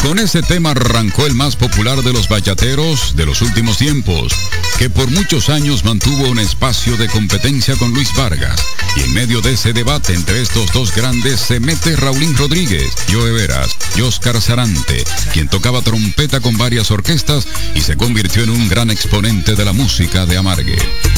con ese tema arrancó el más popular de los bachateros de los últimos tiempos, que por muchos años mantuvo un espacio de competencia con Luis Vargas. Y en medio de ese debate entre estos dos grandes se mete Raulín Rodríguez, Joe Veras y Óscar Sarante, quien tocaba trompeta con varias orquestas y se convirtió en un gran exponente de la música de Amargue.